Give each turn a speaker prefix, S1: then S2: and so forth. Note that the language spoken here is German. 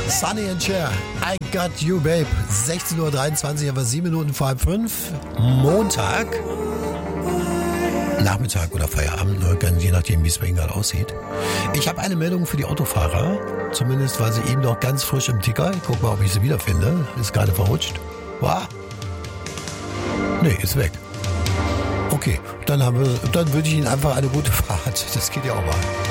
S1: Sonny and Cher, I Got You Babe. 16.23 Uhr, aber 7 Minuten vor halb 5. Montag. Nachmittag oder Feierabend, je nachdem, wie es bei Ihnen gerade aussieht. Ich habe eine Meldung für die Autofahrer. Zumindest war sie eben noch ganz frisch im Ticker. Ich guck mal, ob ich sie wiederfinde. Ist gerade verrutscht. Wow. Nee, ist weg. Okay, dann würde ich Ihnen einfach eine gute Fahrt. Das geht ja auch mal.